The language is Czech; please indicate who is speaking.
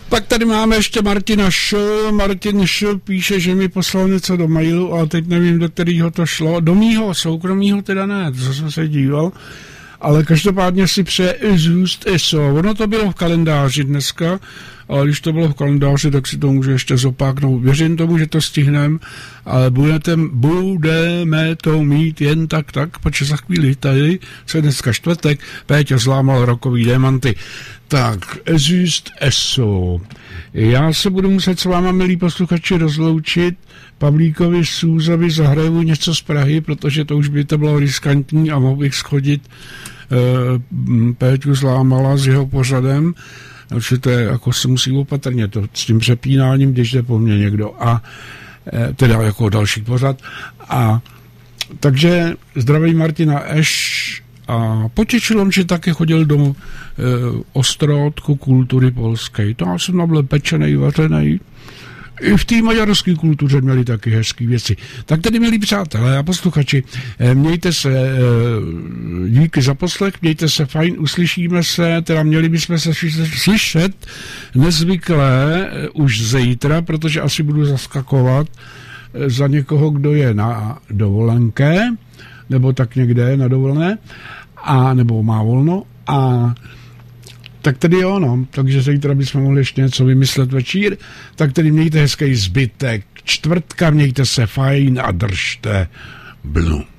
Speaker 1: Pak tady máme ještě Martina Š. Martin Š. píše, že mi poslal něco do mailu, ale teď nevím, do kterého to šlo. Do mýho soukromého teda ne, to jsem se díval. Ale každopádně si přeje zůst ESO. Ono to bylo v kalendáři dneska, ale když to bylo v kalendáři, tak si to můžu ještě zopáknout. Věřím tomu, že to stihneme, ale budeme to mít jen tak, protože za chvíli tady, co je dneska čtvrtek, Péťa zlámal rokový diamanty. Tak, zůst ESO. Já se budu muset s váma, milí posluchači, rozloučit. Pavlíkovi Souzovi zahraju něco z Prahy, protože to už by to bylo riskantní a mohl bych schodit Péťu Zlámala s jeho pořadem, takže to je, jako se musí opatrně to s tím přepínáním, když jde po mně někdo a teda jako další pořad a takže zdravím Martina Eš a potěšilo mě, že taky chodil do Ostrodku kultury polské. To já jsem byl pečenej, vařenej. I v té maďarské kultuře měli taky hezké věci. Tak tedy, milí přátelé a posluchači, mějte se, díky za poslech, mějte se fajn, uslyšíme se, teda měli bychom se slyšet nezvyklé už zítra, protože asi budu zaskakovat za někoho, kdo je na dovolenké, nebo tak někde na dovolené, a nebo má volno, a tak tedy jo, no. Takže zítra bychom mohli ještě něco vymyslet večír. Tak tedy mějte hezký zbytek čtvrtka, mějte se fajn a držte Blue.